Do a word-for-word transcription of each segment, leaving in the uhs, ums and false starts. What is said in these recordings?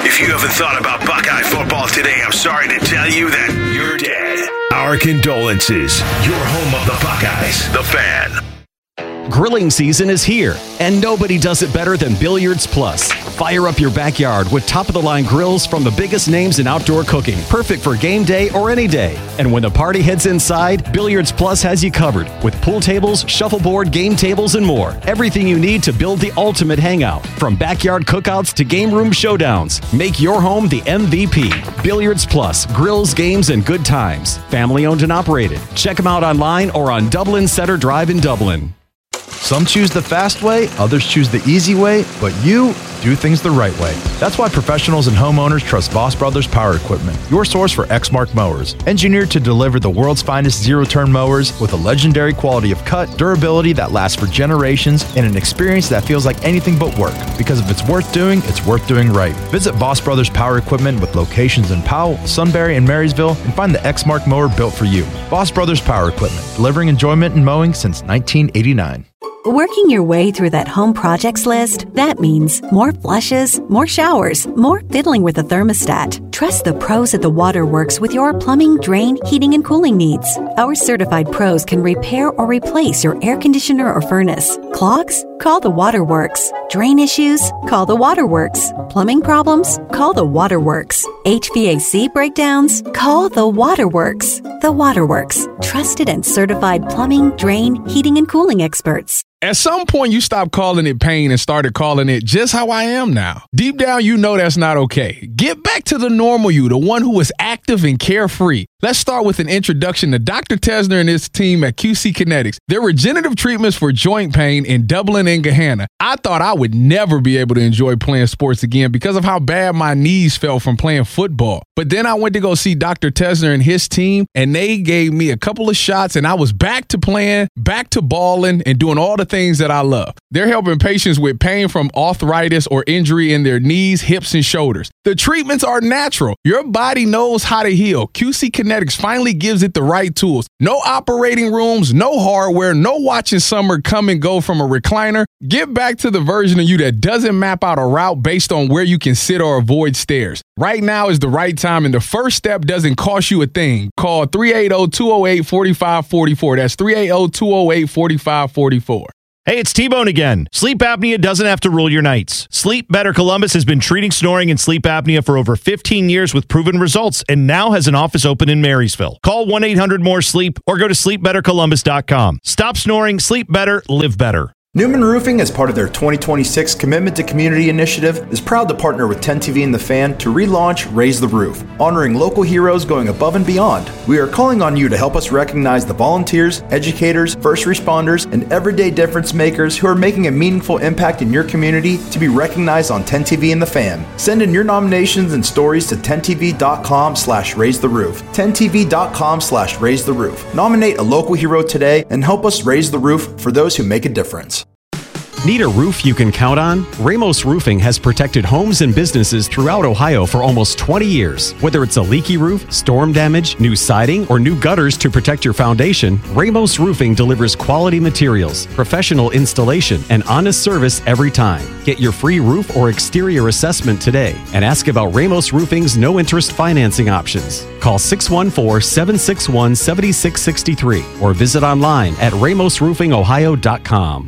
If you haven't thought about Buckeye football today, I'm sorry to tell you that you're dead. Our condolences. Your home of the Buckeyes, The Fan. Grilling season is here, and nobody does it better than Billiards Plus. Fire up your backyard with top-of-the-line grills from the biggest names in outdoor cooking, perfect for game day or any day. And when the party heads inside, Billiards Plus has you covered with pool tables, shuffleboard, game tables, and more. Everything you need to build the ultimate hangout. From backyard cookouts to game room showdowns, make your home the M V P. Billiards Plus, grills, games, and good times. Family owned and operated. Check them out online or on Dublin Center Drive in Dublin. Some choose the fast way, others choose the easy way, but you do things the right way. That's why professionals and homeowners trust Voss Brothers Power Equipment, your source for Exmark mowers. Engineered to deliver the world's finest zero-turn mowers with a legendary quality of cut, durability that lasts for generations, and an experience that feels like anything but work. Because if it's worth doing, it's worth doing right. Visit Voss Brothers Power Equipment with locations in Powell, Sunbury, and Marysville, and find the Exmark mower built for you. Voss Brothers Power Equipment, delivering enjoyment in mowing since nineteen eighty-nine. Working your way through that home projects list, that means more flushes, more showers, more fiddling with the thermostat. Trust the pros at the Waterworks with your plumbing, drain, heating, and cooling needs. Our certified pros can repair or replace your air conditioner or furnace. Clogs? Call the Waterworks. Drain issues? Call the Waterworks. Plumbing problems? Call the Waterworks. H V A C breakdowns? Call the Waterworks. The Waterworks. Trusted and certified plumbing, drain, heating, and cooling experts. At some point, you stopped calling it pain and started calling it just how I am now. Deep down, you know that's not okay. Get back to the normal you, the one who is active and carefree. Let's start with an introduction to Doctor Tesner and his team at Q C Kinetics. They're regenerative treatments for joint pain in Dublin and Gahanna. I thought I would never be able to enjoy playing sports again because of how bad my knees felt from playing football. But then I went to go see Doctor Tesner and his team, and they gave me a couple of shots, and I was back to playing, back to balling, and doing all the things that I love. They're helping patients with pain from arthritis or injury in their knees, hips, and shoulders. The treatments are natural. Your body knows how to heal. Q C Kinetics finally gives it the right tools. No operating rooms, no hardware, no watching summer come and go from a recliner. Get back to the version of you that doesn't map out a route based on where you can sit or avoid stairs. Right now is the right time, and the first step doesn't cost you a thing. Call three eight zero, two zero eight, four five four four. That's three eight zero, two zero eight, four five four four. Hey, it's T-Bone again. Sleep apnea doesn't have to rule your nights. Sleep Better Columbus has been treating snoring and sleep apnea for over fifteen years with proven results and now has an office open in Marysville. Call one eight hundred more sleep or go to sleep better columbus dot com. Stop snoring, sleep better, live better. Newman Roofing, as part of their twenty twenty-six Commitment to Community initiative, is proud to partner with ten T V and The Fan to relaunch Raise the Roof, honoring local heroes going above and beyond. We are calling on you to help us recognize the volunteers, educators, first responders, and everyday difference makers who are making a meaningful impact in your community to be recognized on ten T V and The Fan. Send in your nominations and stories to ten T V dot com slash raise the roof. ten T V dot com slash raise the roof. Nominate a local hero today and help us raise the roof for those who make a difference. Need a roof you can count on? Ramos Roofing has protected homes and businesses throughout Ohio for almost twenty years. Whether it's a leaky roof, storm damage, new siding, or new gutters to protect your foundation, Ramos Roofing delivers quality materials, professional installation, and honest service every time. Get your free roof or exterior assessment today and ask about Ramos Roofing's no-interest financing options. Call six one four, seven six one, seven six six three or visit online at ramos roofing ohio dot com.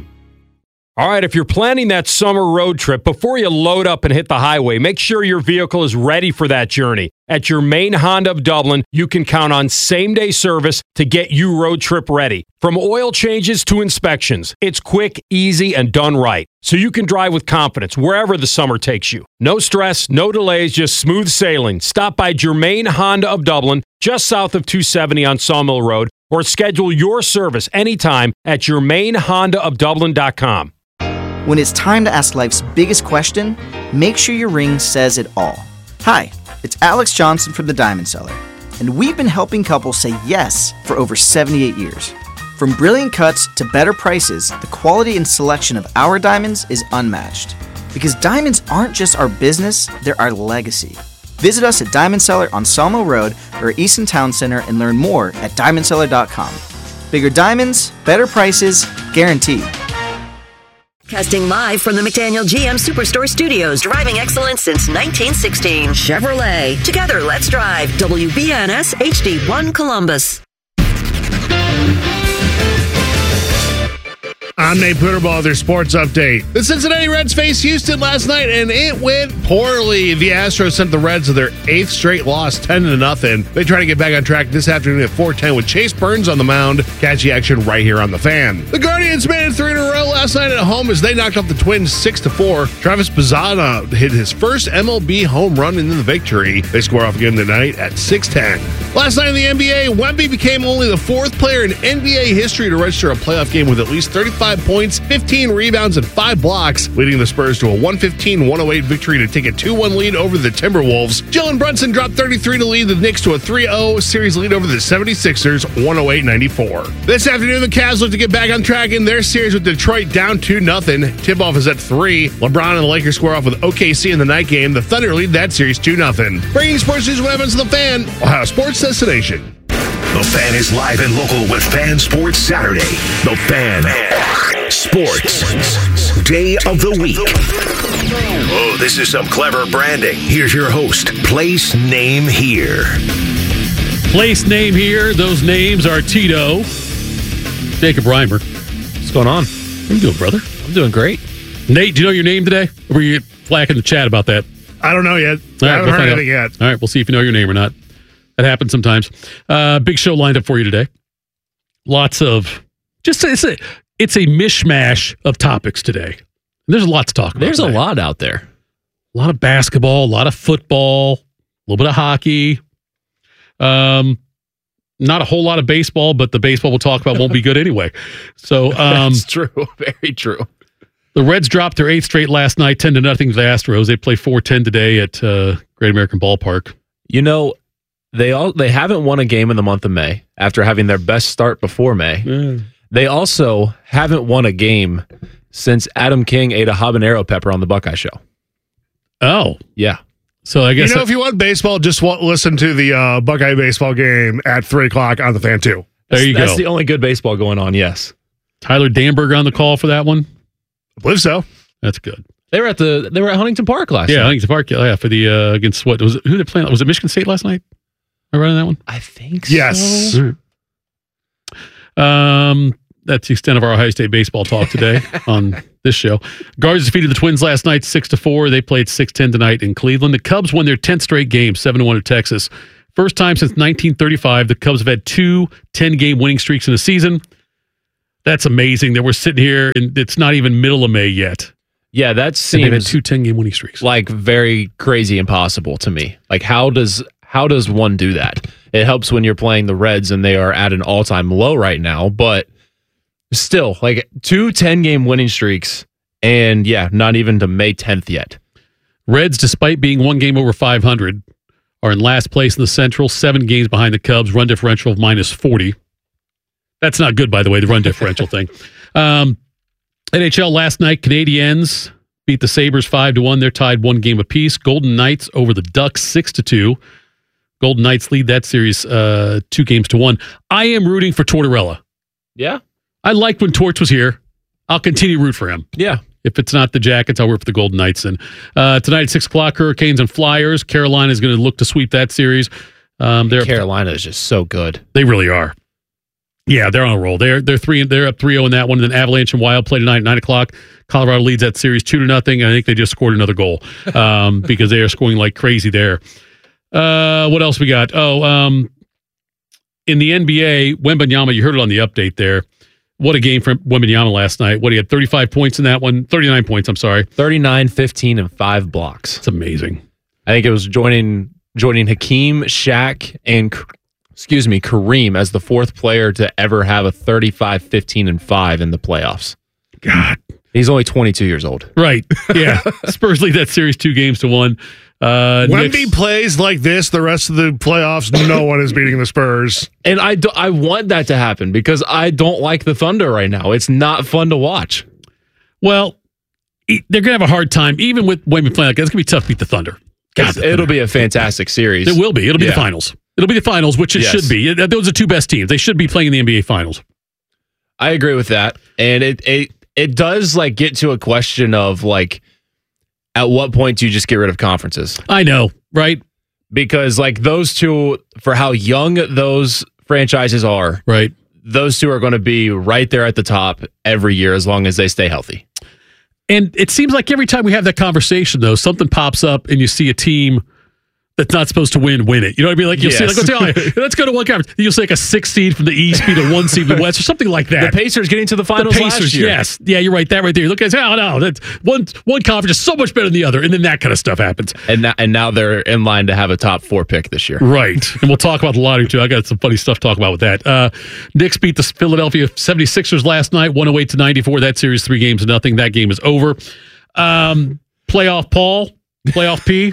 All right, if you're planning that summer road trip, before you load up and hit the highway, make sure your vehicle is ready for that journey. At your main Honda of Dublin, you can count on same-day service to get you road trip ready. From oil changes to inspections, it's quick, easy, and done right. So you can drive with confidence wherever the summer takes you. No stress, no delays, just smooth sailing. Stop by Germain Honda of Dublin, just south of two seventy on Sawmill Road, or schedule your service anytime at germain honda of dublin dot com. When it's time to ask life's biggest question, make sure your ring says it all. Hi, it's Alex Johnson from The Diamond Cellar, and we've been helping couples say yes for over seventy-eight years. From brilliant cuts to better prices, the quality and selection of our diamonds is unmatched. Because diamonds aren't just our business, they're our legacy. Visit us at Diamond Cellar on Sawmill Road or Easton Town Center and learn more at diamond cellar dot com. Bigger diamonds, better prices, guaranteed. Casting live from the McDaniel G M Superstore Studios, driving excellence since nineteen sixteen. Chevrolet. Together, let's drive. W B N S H D one Columbus. I'm Nate Puterball, their sports update. The Cincinnati Reds faced Houston last night, and it went poorly. The Astros sent the Reds to their eighth straight loss, ten to nothing. They try to get back on track this afternoon at four ten with Chase Burns on the mound. Catch the action right here on the Fan. The Guardians made it three in a row last night at home as they knocked off the Twins six to four. Travis Bazzana hit his first M L B home run in the victory. They score off again tonight at six ten. Last night in the N B A, Wemby became only the fourth player in N B A history to register a playoff game with at least thirty-five points, fifteen rebounds, and five blocks, leading the Spurs to a one fifteen one oh eight victory to take a two one lead over the Timberwolves. Jalen Brunson dropped thirty-three to lead the Knicks to a three oh series lead over the seventy-sixers, one oh eight ninety-four. This afternoon, the Cavs look to get back on track in their series with Detroit down two nothing. Tip-off is at three. LeBron and the Lakers square off with O K C in the night game. The Thunder lead that series two nothing. Bringing sports news and weapons to the Fan, Ohio Sports destination. The Fan is live and local with Fan Sports Saturday. The Fan Sports Day of the Week. Oh, this is some clever branding. Here's your host, Place Name Here. Place name here. Those names are Tito, Jacob Reimer. What's going on? How you doing, brother? I'm doing great. Nate, do you know your name today? Or were you flack in the chat about that? I don't know yet. All I right, haven't we'll heard find anything out. yet. All right, we'll see if you know your name or not. That happens sometimes. Uh, big show lined up for you today. Lots of just it's a it's a mishmash of topics today. And there's a lot to talk about. There's today. a lot out there. A lot of basketball, a lot of football, a little bit of hockey. Um, not a whole lot of baseball, but the baseball we'll talk about won't be good anyway. So um, that's true. Very true. The Reds dropped their eighth straight last night, ten to nothing to the Astros. They play four ten today at uh, Great American Ballpark. You know, they all they haven't won a game in the month of May after having their best start before May. Mm. They also haven't won a game since Adam King ate a habanero pepper on the Buckeye Show. Oh, yeah. So I guess you know, I, if you want baseball, just want, listen to the uh, Buckeye baseball game at three o'clock on the Fan too. There you that's, go. That's the only good baseball going on. Yes. Tyler Danberg on the call for that one. I believe so. That's good. They were at the they were at Huntington Park last yeah, night. Huntington Park. Yeah, for the uh, against what was it, who they playing? Was it Michigan State last night? Am I right on that one? I think yes. so. Right. Um, that's the extent of our Ohio State baseball talk today on this show. Guardians defeated the Twins last night six to four. They played six ten tonight in Cleveland. The Cubs won their tenth straight game, seven to one at Texas. First time since nineteen thirty-five, the Cubs have had two ten-game winning streaks in a season. That's amazing that we're sitting here and it's not even middle of May yet. Yeah, that And they've had seems two ten-game winning streaks. like very crazy impossible to me. Like how does how does one do that? It helps when you're playing the Reds and they are at an all-time low right now, but still, like two ten-game winning streaks and yeah, not even to May tenth yet. Reds, despite being one game over five hundred, are in last place in the Central, seven games behind the Cubs, run differential of minus forty. That's not good, by the way, the run differential thing. Um, N H L last night, Canadiens beat the Sabres five to one. They're tied one game apiece. Golden Knights over the Ducks six to two. Golden Knights lead that series uh, two games to one. I am rooting for Tortorella. Yeah? I liked when Torch was here. I'll continue to root for him. Yeah. If it's not the Jackets, I'll root for the Golden Knights. And uh, tonight at six o'clock, Hurricanes and Flyers. Carolina is going to look to sweep that series. Um, they're Carolina is just so good. They really are. Yeah, they're on a roll. They're they're three. They're up three oh in that one. And then Avalanche and Wild play tonight at nine o'clock. Colorado leads that series two to nothing. I think they just scored another goal um, because they are scoring like crazy there. Uh, what else we got? Oh, um, in the N B A, Wembanyama. You heard it on the update there. What a game for Wembanyama last night. What, he had thirty-five points in that one. thirty-nine points. I'm sorry. thirty-nine, fifteen, and five blocks. It's amazing. I think it was joining joining Hakeem, Shaq, and excuse me, Kareem as the fourth player to ever have a thirty-five, fifteen, and five in the playoffs. God. He's only twenty-two years old. Right. Yeah. Spurs lead that series two games to one. Uh, Wemby Knicks, plays like this the rest of the playoffs, no one is beating the Spurs. And I, do, I want that to happen because I don't like the Thunder right now. It's not fun to watch. well, e- they're going to have a hard time, even with Wemby playing like that. It's going to be tough to beat the Thunder. God, It's- it'll be a fantastic series. It will be. It'll be Yeah. the finals. It'll be the finals, which it Yes. should be. Those are two best teams. They should be playing in the N B A finals. I agree with that. And it, it it does like get to a question of like, at what point do you just get rid of conferences? I know, right? Because like those two, for how young those franchises are, right? Those two are going to be right there at the top every year as long as they stay healthy. And it seems like every time we have that conversation, though, something pops up and you see a team that's not supposed to win, win it. You know what I mean? Like you'll Yes. see, like, let's, go, like, let's go to one conference. You'll see like a six seed from the East beat a one seed from the West or something like that. The Pacers getting to the finals The Pacers, last year. yes. Yeah, you're right. That right there. You look at it, oh, no, that's one, one conference is so much better than the other. And then that kind of stuff happens. And now, and now they're in line to have a top four pick this year. Right. And we'll talk about the lottery, too. I got some funny stuff to talk about with that. Uh, Knicks beat the Philadelphia seventy-sixers last night, one oh eight to ninety-four. That series, three games to nothing. That game is over. Um, playoff Paul, playoff P.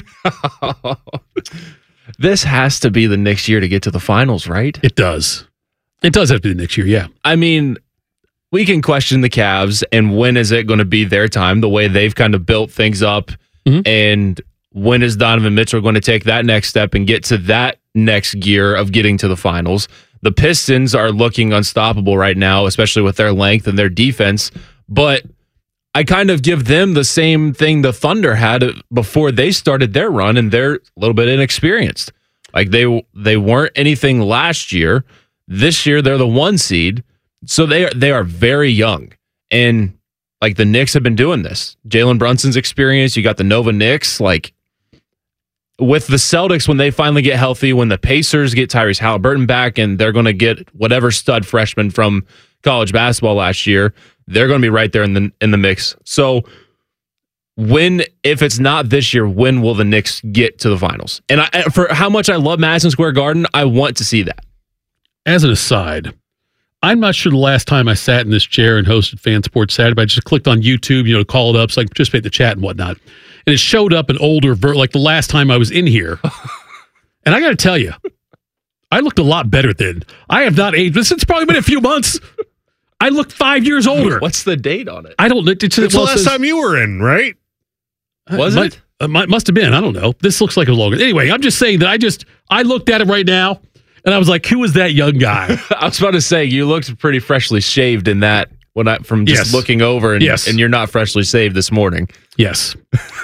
This has to be the next year to get to the finals, right? It does. It does have to be the next year, yeah. I mean, we can question the Cavs and when is it going to be their time, the way they've kind of built things up. Mm-hmm. And when is Donovan Mitchell going to take that next step and get to that next gear of getting to the finals? The Pistons are looking unstoppable right now, especially with their length and their defense. But I kind of give them the same thing the Thunder had before they started their run, and they're a little bit inexperienced. Like they they weren't anything last year. This year they're the one seed, so they are they are very young. And like the Knicks have been doing this. Jalen Brunson's experience. You got the Nova Knicks. Like with the Celtics, when they finally get healthy, when the Pacers get Tyrese Halliburton back, and they're going to get whatever stud freshman from college basketball last year, they're going to be right there in the in the mix. So when, if it's not this year, when will the Knicks get to the finals? And I, for how much I love Madison Square Garden, I want to see that. As an aside, I'm not sure the last time I sat in this chair and hosted Fan Sports Saturday, but I just clicked on YouTube, you know, to call it up so I could participate in the chat and whatnot. And it showed up an older, ver- like the last time I was in here. And I got to tell you, I looked a lot better then. I have not aged. It's probably been a few months. I look five years older. What's the date on it? I don't know. It's, it's the last time you were in, right? Was it? It might, must have been. I don't know. This looks like a longer. Anyway, I'm just saying that I just, I looked at it right now and I was like, who is that young guy? I was about to say, you looked pretty freshly shaved in that when I, from just Yes. looking over and, Yes. and you're not freshly shaved this morning. Yes.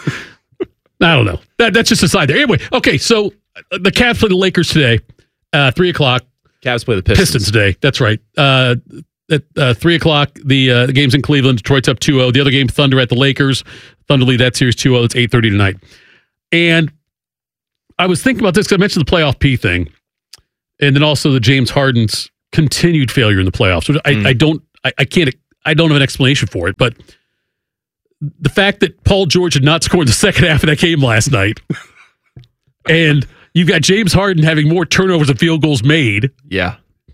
I don't know. That, that's just a side there. Anyway, okay, so uh, the Cavs play the Lakers today, uh, three o'clock. Cavs play the Pistons. Pistons today. That's right. Uh, at uh, three o'clock, the uh, the game's in Cleveland. Detroit's up two oh. The other game, Thunder at the Lakers. Thunder lead that series two oh. It's eight thirty tonight. And I was thinking about this because I mentioned the playoff P thing, and then also the James Harden's continued failure in the playoffs. Which I, mm. I don't, I, I can't, I don't have an explanation for it. But the fact that Paul George had not scored the second half of that game last night, and you've got James Harden having more turnovers and field goals made. Yeah.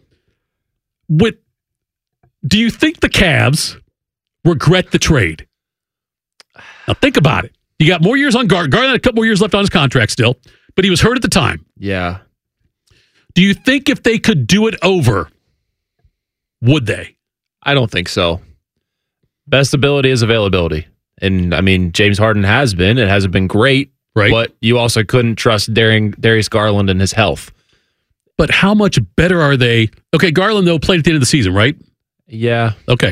With, do you think the Cavs regret the trade? Now think about it. You got more years on Garland. Garland had a couple more years left on his contract still, but he was hurt at the time. Yeah. Do you think if they could do it over, would they? I don't think so. Best ability is availability. And I mean, James Harden has been. It hasn't been great. Right. But you also couldn't trust Daring, Darius Garland and his health. But how much better are they? Okay, Garland, though, played at the end of the season, right? Yeah. Okay.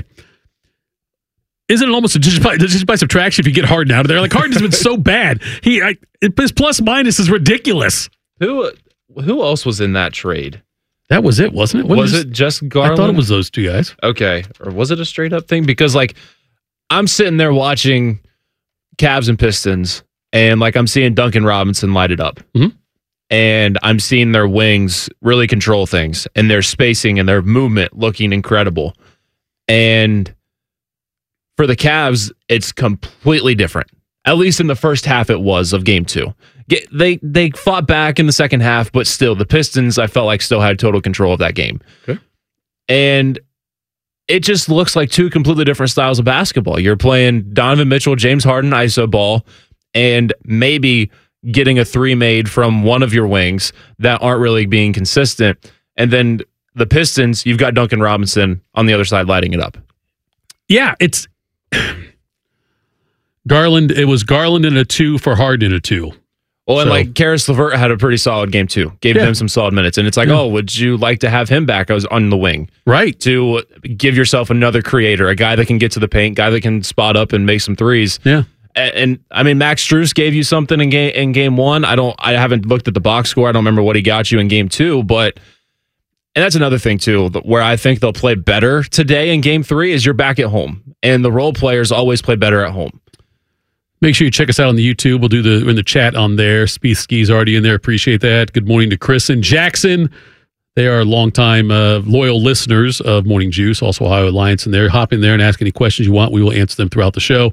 Isn't it almost just by, just by subtraction if you get Harden out of there? Like, Harden's been so bad. He I, His plus-minus is ridiculous. Who who else was in that trade? That was it, wasn't it? Wasn't was it just, it just Garland? I thought it was those two guys. Okay. Or was it a straight-up thing? Because, like, I'm sitting there watching Cavs and Pistons, and, like, I'm seeing Duncan Robinson light it up. Mm-hmm. And I'm seeing their wings really control things, and their spacing and their movement looking incredible. And for the Cavs, it's completely different. At least in the first half it was of game two. Get, they they fought back in the second half, but still, the Pistons, I felt like, still had total control of that game. Okay. And it just looks like two completely different styles of basketball. You're playing Donovan Mitchell, James Harden, I S O ball, and maybe getting a three made from one of your wings that aren't really being consistent. And then the Pistons, you've got Duncan Robinson on the other side lighting it up. Yeah, it's Garland. It was Garland in a two for Harden in a two. Well, and So- like Karis LeVert had a pretty solid game too. Gave Yeah. him some solid minutes, and it's like, Yeah. oh, would you like to have him back? I was on the wing, right? To give yourself another creator, a guy that can get to the paint, guy that can spot up and make some threes. Yeah. And, and I mean, Max Strus gave you something in game in game one. I don't. I haven't looked at the box score. I don't remember what he got you in game two, but. And that's another thing, too, where I think they'll play better today in game three is you're back at home. And the role players always play better at home. Make sure you check us out on the YouTube. We'll do the in the chat on there. Speed Ski's already in there. Appreciate that. Good morning to Chris and Jackson. They are longtime uh, loyal listeners of Morning Juice, also Ohio Alliance in there. Hop in there and ask any questions you want. We will answer them throughout the show.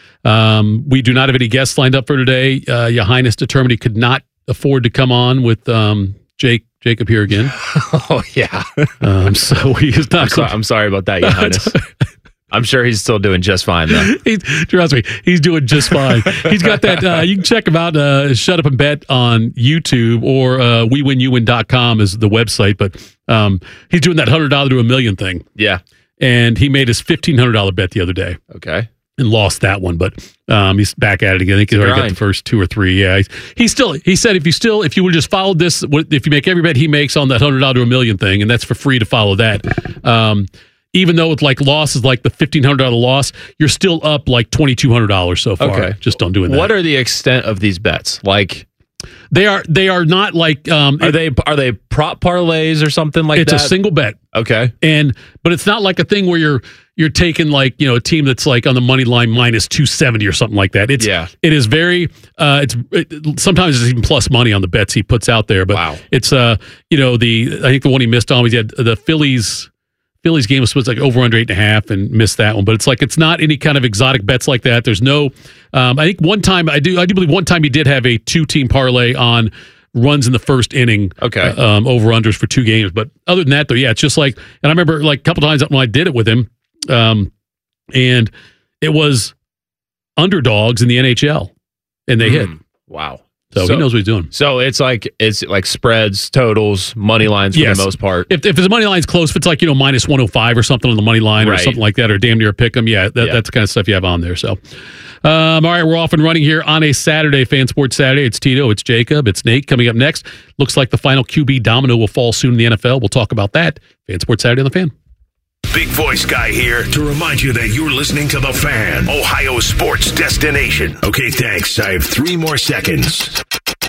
Um, we do not have any guests lined up for today. Uh, Your Highness determined he could not afford to come on with um, Jake Jacob here again. Oh, yeah. Um, so he is not. I'm, so, I'm sorry about that, Your Highness. I'm sure he's still doing just fine, though. He's, trust me, he's doing just fine. He's got that. Uh, you can check him out. Uh, Shut Up and Bet on YouTube or uh, we win you win dot com is the website. But um, he's doing that one hundred dollars to a million thing. Yeah. And he made his fifteen hundred dollars bet the other day. Okay. And lost that one, but um, he's back at it again. I think he's already got the first two or three. Yeah, he's, he's still. He said if you still, if you would just follow this, if you make every bet he makes on that hundred dollar to a million thing, and that's for free to follow that. Um, even though it's like loss is like the fifteen hundred dollar loss, you're still up like twenty two hundred dollars so far. Okay. Just don't do it. What are the extent of these bets? Like they are. They are not like. Um, are they? Are they prop parlays or something like it's that? It's a single bet. Okay. And but it's not like a thing where you're you're taking like, you know, a team that's like on the money line minus two seventy or something like that. It's yeah. It is very uh it's it, sometimes it's even plus money on the bets he puts out there, but wow. It's uh you know, the I think the one he missed on was he had the Phillies Phillies game was supposed to like over under eight and a half and missed that one, but it's like it's not any kind of exotic bets like that. There's no um I think one time I do I do believe one time he did have a two team parlay on runs in the first inning, okay, uh, um, over unders for two games. But other than that, though, yeah, it's just like, and I remember like a couple times when I did it with him, um, and it was underdogs in the N H L, and they mm, hit. Wow. So, so he knows what he's doing. So it's like it's like spreads, totals, money lines for yes. the most part. If if his money line's close, if it's like, you know, minus one oh five or something on the money line right. or something like that, or damn near pick 'em, yeah, that, yeah, that's the kind of stuff you have on there. So, um, all right, we're off and running here on a Saturday, Fan Sports Saturday. It's Tito, it's Jacob, it's Nate. Coming up next, looks like the final Q B domino will fall soon in the N F L. We'll talk about that. Fan Sports Saturday on the Fan. Big Voice Guy here to remind you that you're listening to The Fan, Ohio's sports destination. Okay, thanks. I have three more seconds.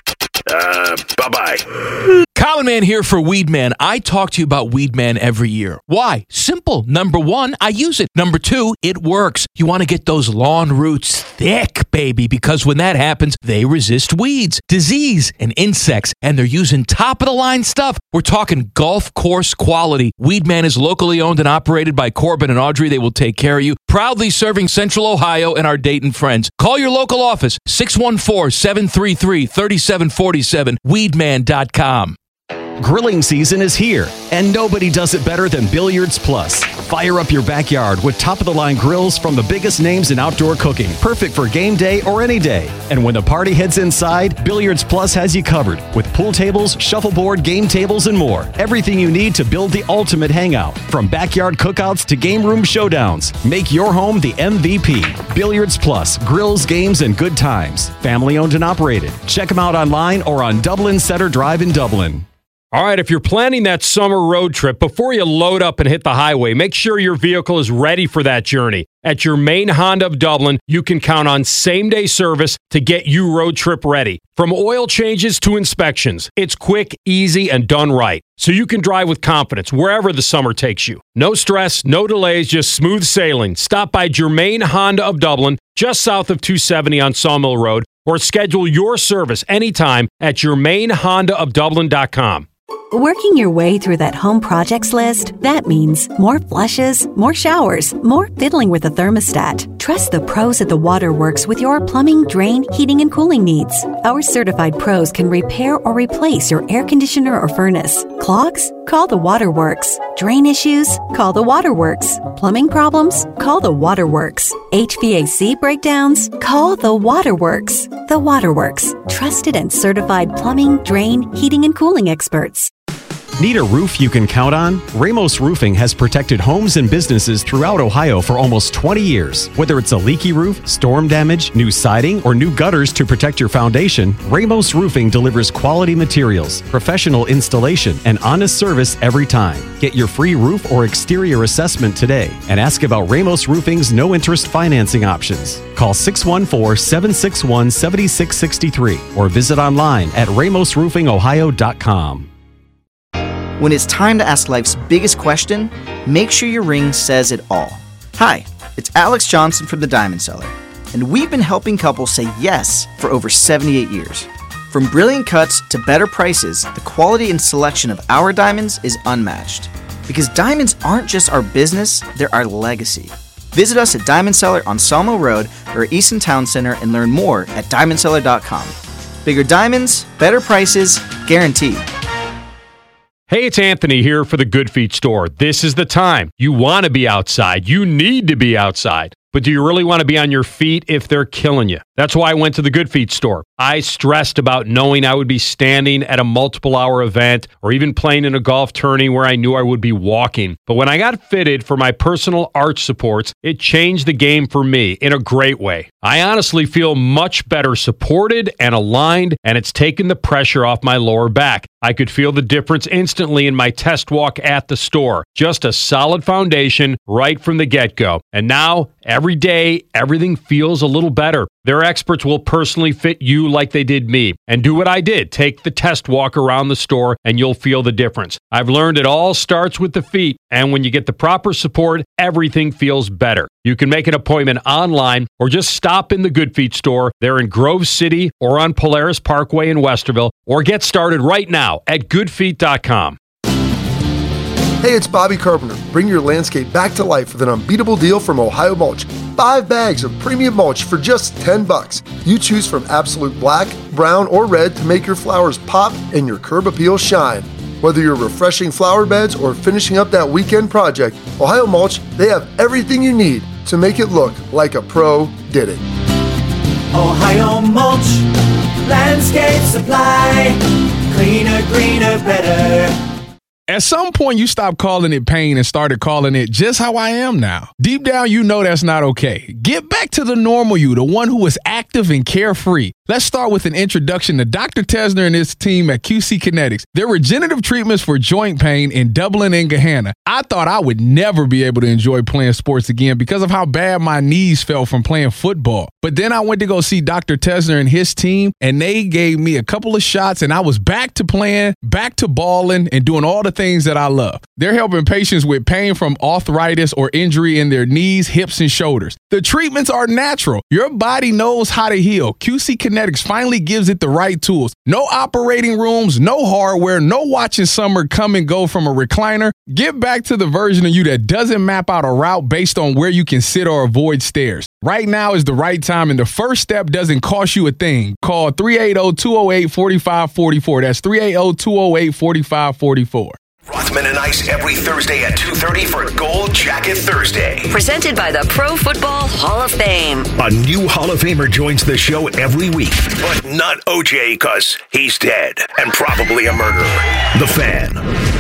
Uh, bye-bye. Common Man here for Weed Man. I talk to you about Weed Man every year. Why? Simple. Number one, I use it. Number two, it works. You want to get those lawn roots thick, baby, because when that happens, they resist weeds, disease, and insects, and they're using top-of-the-line stuff. We're talking golf course quality. Weed Man is locally owned and operated by Corbin and Audrey. They will take care of you. Proudly serving Central Ohio and our Dayton friends. Call your local office, six one four, seven three three, three seven four seven, weedman dot com. Grilling season is here, and nobody does it better than Billiards Plus. Fire up your backyard with top-of-the-line grills from the biggest names in outdoor cooking, perfect for game day or any day. And when the party heads inside, Billiards Plus has you covered with pool tables, shuffleboard, game tables, and more. Everything you need to build the ultimate hangout, from backyard cookouts to game room showdowns. Make your home the M V P. Billiards Plus, grills, games, and good times. Family owned and operated. Check them out online or on Dublin Center Drive in Dublin. All right, if you're planning that summer road trip, before you load up and hit the highway, make sure your vehicle is ready for that journey. At your main Honda of Dublin, you can count on same-day service to get you road trip ready. From oil changes to inspections, it's quick, easy, and done right. So you can drive with confidence wherever the summer takes you. No stress, no delays, just smooth sailing. Stop by Germain Honda of Dublin, just south of two seventy on Sawmill Road, or schedule your service anytime at germain honda of dublin dot com. Working your way through that home projects list, that means more flushes, more showers, more fiddling with the thermostat. Trust the pros at the Waterworks with your plumbing, drain, heating, and cooling needs. Our certified pros can repair or replace your air conditioner or furnace. Clogs? Call the Waterworks. Drain issues? Call the Waterworks. Plumbing problems? Call the Waterworks. H V A C breakdowns? Call the Waterworks. The Waterworks. Trusted and certified plumbing, drain, heating, and cooling experts. Need a roof you can count on? Ramos Roofing has protected homes and businesses throughout Ohio for almost twenty years. Whether it's a leaky roof, storm damage, new siding, or new gutters to protect your foundation, Ramos Roofing delivers quality materials, professional installation, and honest service every time. Get your free roof or exterior assessment today and ask about Ramos Roofing's no-interest financing options. Call six one four, seven six one, seven six six three or visit online at ramos roofing ohio dot com. When it's time to ask life's biggest question, make sure your ring says it all. Hi, it's Alex Johnson from the Diamond Cellar, and we've been helping couples say yes for over seventy-eight years. From brilliant cuts to better prices, the quality and selection of our diamonds is unmatched. Because diamonds aren't just our business, they're our legacy. Visit us at Diamond Cellar on Sawmill Road or Easton Town Center and learn more at diamond cellar dot com. Bigger diamonds, better prices, guaranteed. Hey, it's Anthony here for the Good Feet store. This is the time. You want to be outside. You need to be outside. But do you really want to be on your feet if they're killing you? That's why I went to the Good Feet store. I stressed about knowing I would be standing at a multiple hour event or even playing in a golf tourney where I knew I would be walking. But when I got fitted for my personal arch supports, it changed the game for me in a great way. I honestly feel much better supported and aligned, and it's taken the pressure off my lower back. I could feel the difference instantly in my test walk at the store. Just a solid foundation right from the get-go. And now, every day, everything feels a little better. Their experts will personally fit you like they did me. And do what I did. Take the test walk around the store and you'll feel the difference. I've learned it all starts with the feet. And when you get the proper support, everything feels better. You can make an appointment online or just stop in the Good Feet store. They're in Grove City or on Polaris Parkway in Westerville. Or get started right now at good feet dot com. Hey, it's Bobby Carpenter. Bring your landscape back to life with an unbeatable deal from Ohio Mulch. Five bags of premium mulch for just ten bucks. You choose from absolute black, brown, or red to make your flowers pop and your curb appeal shine. Whether you're refreshing flower beds or finishing up that weekend project, Ohio Mulch, they have everything you need to make it look like a pro did it. Ohio Mulch, landscape supply, cleaner, greener, better. At some point, you stopped calling it pain and started calling it just how I am now. Deep down, you know that's not okay. Get back to the normal you, the one who is active and carefree. Let's start with an introduction to Doctor Tesner and his team at Q C Kinetics. Their regenerative treatments for joint pain in Dublin and Gahanna. I thought I would never be able to enjoy playing sports again because of how bad my knees felt from playing football. But then I went to go see Doctor Tesner and his team, and they gave me a couple of shots, and I was back to playing, back to balling, and doing all the things that I love. They're helping patients with pain from arthritis or injury in their knees, hips, and shoulders. The treatments are natural. Your body knows how to heal. Q C Kinetics finally gives it the right tools. No operating rooms, no hardware, no watching summer come and go from a recliner. Get back to the version of you that doesn't map out a route based on where you can sit or avoid stairs. Right now is the right time, and the first step doesn't cost you a thing. Call three eight zero, two zero eight, four five four four. That's three eight zero, two zero eight, four five four four. Rothman and Ice every Thursday at two thirty for Gold Jacket Thursday. Presented by the Pro Football Hall of Fame. A new Hall of Famer joins the show every week, but not O J because he's dead and probably a murderer. The Fan.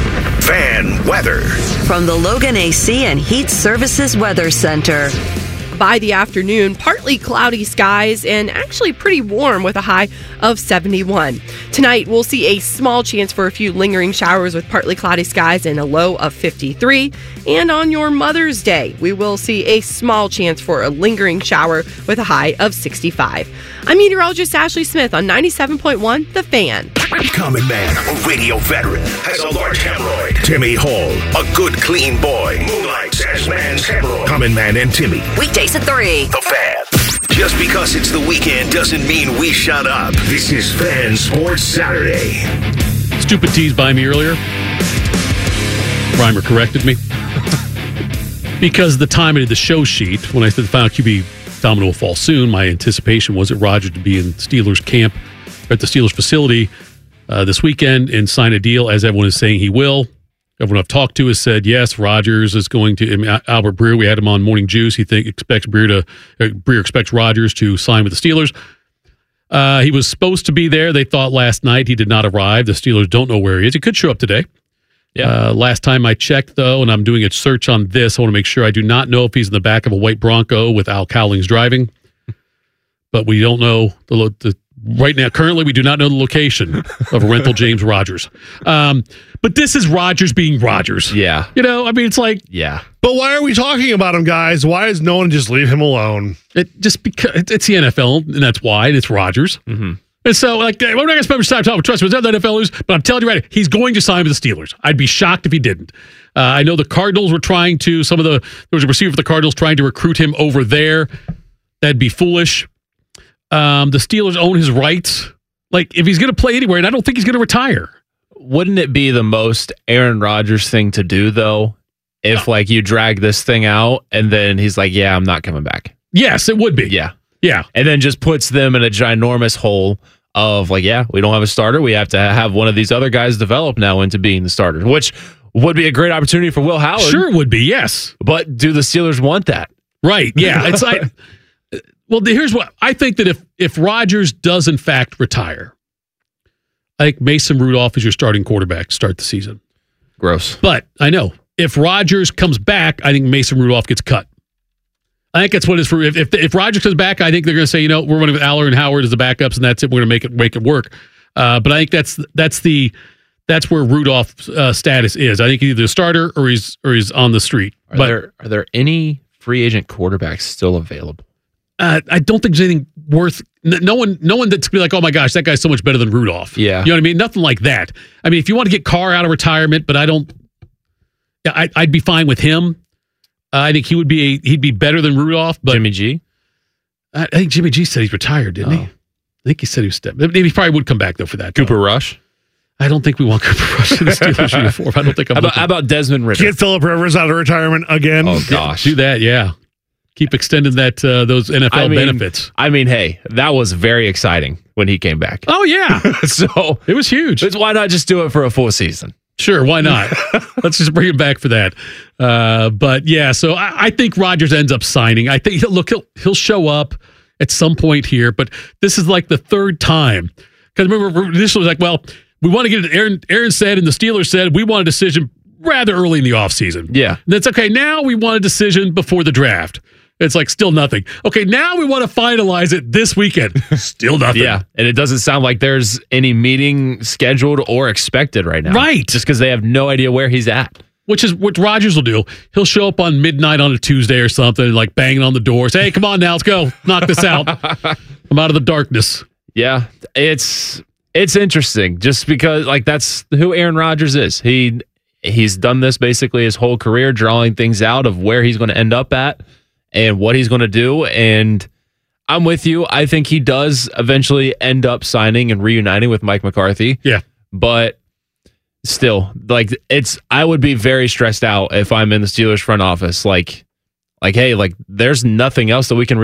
Fan weather. From the Logan A C and Heat Services Weather Center. By the afternoon, partly cloudy skies and actually pretty warm with a high of seventy-one. Tonight, we'll see a small chance for a few lingering showers with partly cloudy skies and a low of fifty-three. And on your Mother's Day, we will see a small chance for a lingering shower with a high of sixty-five. I'm meteorologist Ashley Smith on ninety-seven point one The Fan. Common man, a radio veteran, has a large hemorrhoid. Timmy Hall, a good clean boy, moonlights as man's hemorrhoid. Common Man and Timmy. Weekdays at three. The Fan. Just because it's the weekend doesn't mean we shut up. This is Fan Sports Saturday. Stupid tease by me earlier. Reimer corrected me. Because the time I did the show sheet, when I said the final Q B domino will fall soon, my anticipation was that Rodgers to be in Steelers camp, at the Steelers facility uh, this weekend and sign a deal, as everyone is saying he will. Everyone I've talked to has said, yes, Rodgers is going to, I mean, Albert Breer, we had him on Morning Juice. He think expects Breer to, uh, Breer expects Rodgers to sign with the Steelers. Uh, he was supposed to be there. They thought last night he did not arrive. The Steelers don't know where he is. He could show up today. Yeah. Uh, last time I checked, though, and I'm doing a search on this, I want to make sure I do not know if he's in the back of a white Bronco with Al Cowlings driving. But we don't know the, lo- the right now. Currently, we do not know the location of rental James Rogers. Um, but this is Rogers being Rogers. Yeah. You know, I mean, it's like, yeah. But why are we talking about him, guys? Why does no one just leave him alone? It just because it, it's the N F L, and that's why and it's Rogers. Mm-hmm. And so, like, I'm not going to spend much time talking. Trust me, it's not the N F L news, but I'm telling you right, he's going to sign with the Steelers. I'd be shocked if he didn't. Uh, I know the Cardinals were trying to. Some of the there was a receiver for the Cardinals trying to recruit him over there. That'd be foolish. Um, the Steelers own his rights. Like, if he's going to play anywhere, and I don't think he's going to retire. Wouldn't it be the most Aaron Rodgers thing to do, though, if, like, you drag this thing out and then he's like, yeah, I'm not coming back? Yes, it would be. Yeah. Yeah. And then just puts them in a ginormous hole of, like, yeah, we don't have a starter. We have to have one of these other guys develop now into being the starter, which would be a great opportunity for Will Howard. Sure it would be, yes. But do the Steelers want that? Right, yeah. It's like, well, here's what I think that if if Rodgers does in fact retire, I think Mason Rudolph is your starting quarterback to start the season. Gross. But I know if Rodgers comes back, I think Mason Rudolph gets cut. I think that's what it's for. If if, if Rodgers comes back, I think they're going to say, you know, we're running with Aller and Howard as the backups, and that's it. We're going to make it make it work. Uh, but I think that's that's the that's where Rudolph's uh, status is. I think he's either a starter or he's or he's on the street. Are but there are there any free agent quarterbacks still available? Uh, I don't think there's anything worth. No one, no one that's be like, oh my gosh, that guy's so much better than Rudolph. Yeah, you know what I mean. Nothing like that. I mean, if you want to get Carr out of retirement, but I don't. Yeah, I, I'd be fine with him. Uh, I think he would be. A, he'd be better than Rudolph. But Jimmy G. I, I think Jimmy G said he's retired, didn't Oh. he? I think he said he was stepped. Maybe he probably would come back though for that. Cooper though. Rush. I don't think we want Cooper Rush in the Steelers uniform. I don't think I'm. How about, looking. how about Desmond Ridder? Get Phillip Rivers out of retirement again. Oh gosh, do that. Yeah, keep extending that uh, those N F L I mean, benefits. I mean, hey, that was very exciting when he came back. Oh yeah, so it was huge. Why not just do it for a full season? Sure, why not? Let's just bring him back for that. Uh, but yeah, so I, I think Rodgers ends up signing. I think he'll look he'll he'll show up at some point here, but this is like the third time. Because remember, initially it was like, well, we want to get it. Aaron Aaron said, and the Steelers said we want a decision rather early in the offseason. Yeah, and that's okay. Now we want a decision before the draft. It's like still nothing. Okay, now we want to finalize it this weekend. Still nothing. Yeah, and it doesn't sound like there's any meeting scheduled or expected right now. Right. Just because they have no idea where he's at. Which is what Rodgers will do. He'll show up on midnight on a Tuesday or something, like banging on the door. Say, hey, come on now, let's go. Knock this out. I'm out of the darkness. Yeah, it's it's interesting just because like that's who Aaron Rodgers is. He he's done this basically his whole career, drawing things out of where he's going to end up at and what he's going to do. And I'm with you. I think he does eventually end up signing and reuniting with Mike McCarthy. Yeah. But still, like it's I would be very stressed out if I'm in the Steelers front office. Like, like, hey, like there's nothing else that we can